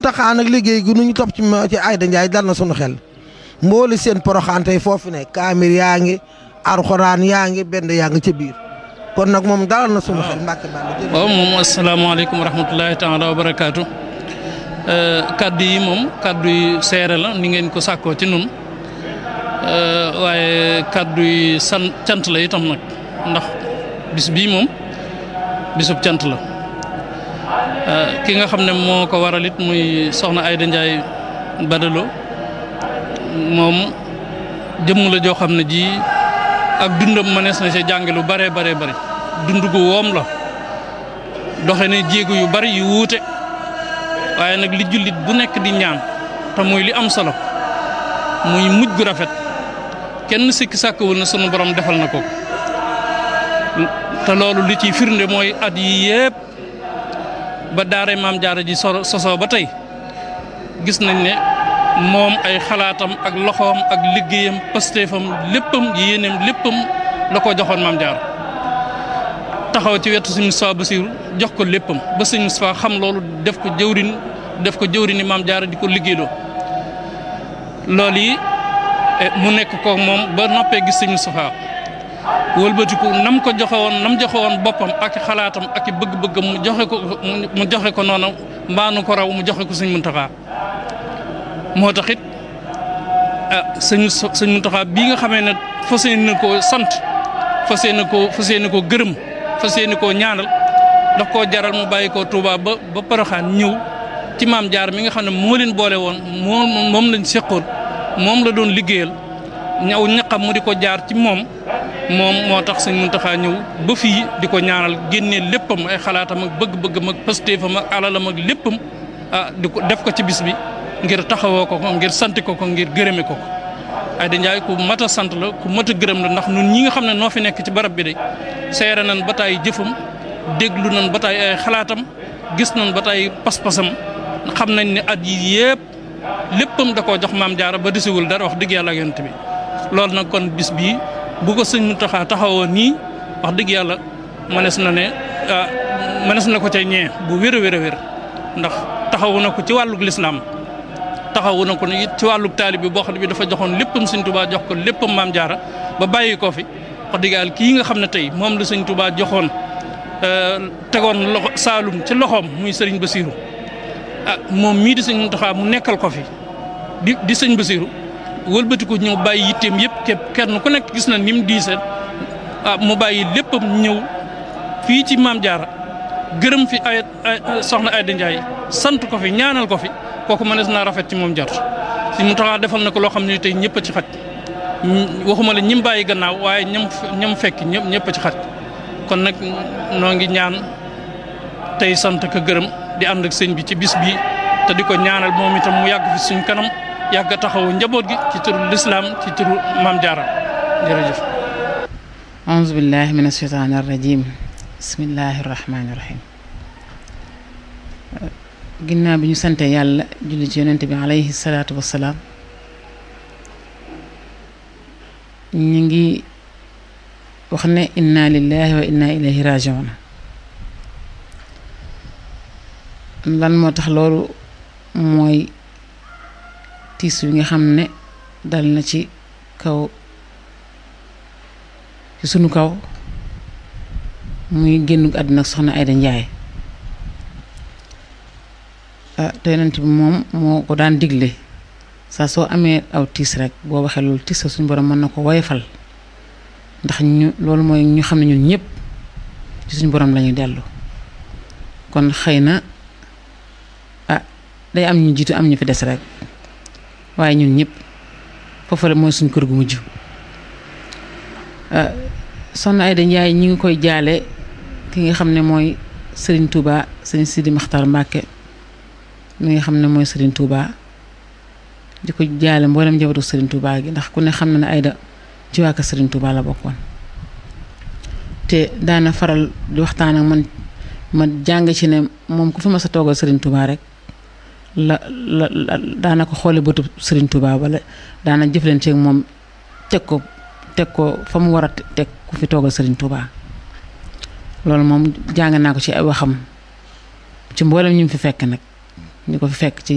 Muntaxa nag liggéey gi nu ñu topp ci Aïda Ndiaye dal na sunu xel mbooli seen poroxaan tey foofu ne kaamir yaa ngi alxuraan yaa ngi benn yaa ngi ca biir kon nag moom dalal na sunu xel Mbàkke Balla. waaw moom asalaamaaleykum wa rahmatulahi taala wa barakaatu kaddu yi moom kaddu yi seere la ni ngeen ko sàkkoo ci nun waaye kaddu yi cant la itam nag ndax bis bii moom bisub cant la ki nga xam ne moo ko waral it muy soxna Aïda Ndiaye Badalo moom jëmm la joo xam ne ji ak dundam mënees na ci jànge lu bare bare bare dund gu woom la doxe ne jéego yu bari yu wuute waaye nag li jullit bu nekk di ñaan te muy li am solo muy mujj gu rafet kenn sikki sàkkawul na sunu borom defal na ko te loolu li ciy firnde mooy at yi yépp ba daare maam jaara ji sosoo ba tey gis nañ ne moom ay xalaatam ak loxoom ak liggéeyam pasteefam léppam yéeneem léppam la ko joxoon maam jaara taxaw ci wetu sëñ Moustapha Bassirou jox ko léppam ba sëñ Moustapha xam loolu def ko jëwrini maam jaara di ko liggéeyloo loolu yi mu nekk ko moom ba noppee gis sëñ Moustapha wëlbatiku nam ko joxe woon boppam ak xalaatam ak bëgg-bëggam mu joxe ko noonu mbaanu ko raw mu joxe ko sëñ Muntaxa moo tax it sëñ Muntaxa bii nga xamee ne fas yéene koo sant fas yéene koo gërëm fas yéene koo ñaanal daf koo jaral mu bàyyi koo Touba ba Poroxaan ñëw ci maam jaar mi nga xam ne moo leen boole woon moom lañ seqoon moom la doon liggéeyal ñaw ñaqam mu di ko jaar ci moom moo tax sëñ Muntaxa ñëw ba fii di ko ñaanal génnee léppam ay xalaatam ak bëgg-bëggam ak pastéefam ak alalam ak léppam di ko def ko ci bis bi ngir taxawoo ko ngir sant ko ngir gërëme ko Aïda Ndiaye ku mat a sant la ku mat a gërëm la ndax nun ñi nga xam ne noo fi nekk ci barab bi de seere nañ ba taay jëfam déglu nañ ba taay ay xalaatam gis nañ ba taay pas-pasam xam nañ ne at yi yëpp léppam da koo jox maam jaara ba desiwul dara wax dëgg yàlla ak yonent bi loolu nag kon bis bii bu ko sëñ Muntaxa taxawoo nii wax dëgg yàlla mënees na ko ca ñee bu wér a wér a wér ndax taxawu na ko ci wàllug lislaam taxawu na ko it ci wàllug taalib bi boo xam ne bi dafa joxoon léppam sëñ Tuubaa jox ko léppam maam jaara ba bàyyi ko fi wax dëgg yàlla kii nga xam ne tey moom la sëñ Tuubaa joxoon tegoon loxo Saalum ci loxoom muy sëriñ Basiiru moom mii di sëñ Muntaxa mu nekkal ko fi di sëñ Basiiru wëlbatiku ñëw bàyyi yitteem yëpp képp kenn ku nekk gis na ni mu diisee mu bàyyi léppam ñëw fii ci maam jaara gërëm fi ay soxna Aïda Ndiaye sant ko fi ñaanal ko fi kooku mënees naa rafet ci moom jar si mu taxaa defal na ko loo xam ne tey ñëpp a ci xaj waxuma la ñim bàyyi gannaaw waaye ñam fekk ñëpp a ci xaj kon nag noo ngi ñaan tey sant ko gërëm di ànd ak sëñ bi ci bis bi te di ko ñaanal moom itam mu yàgg fi suñ kanam yàgg taxawu njaboot gi ci turu lislaam ci turu maam jaara jërëjëf auzu billahi min asheytaani arrajim bismillahi rahmaani rahim ginnaaw bi ñu sante yàlla julli ci yonent bi alayhi salaatu wassalaam ñu ngi wax ne inna lillahi wa inna ilayhi rajiun lan moo tax loolu mooy tiis wi nga xam ne dal na ci sunu kaw muy génn àdduna ak soxna Aïda Ndiaye te yonent bi moom moo ko daan digle saa soo amee aw tiis rek boo waxee loolu tiis la suñu borom mën na ko woyofal ndax loolu mooy ñu xam ne ñun ñëpp ci suñu borom lañuy dellu kon xëy na day am ñu jiitu am ñu fi des rek waaye ñun ñëpp foofu la mooy suñu kër gu mujj soxna Aïda Ndiaye ñi ngi koy jaale ki nga xam ne mooy Serigne Touba Serigne Sidi Makhtar Mbacké mi nga xam ne mooy Serigne Touba di ko jaale mboolem njabootu Serigne Touba gi ndax ku ne xam na ne Aïda ci waa kër Serigne Touba la bokkoon te daana faral di waxtaan ak man ma jàng ci ne moom ku fi ma sa toogal Serigne Touba rek la daana ko xoole bëtu Serigne Touba wala daana jëflanteeg moom teg ko fa mu war a teg ku fi toogal Serigne Touba loolu moom jàng naa ko ci ay waxam ci mboolem ñu fi fekk nag ñu ko fi fekk ci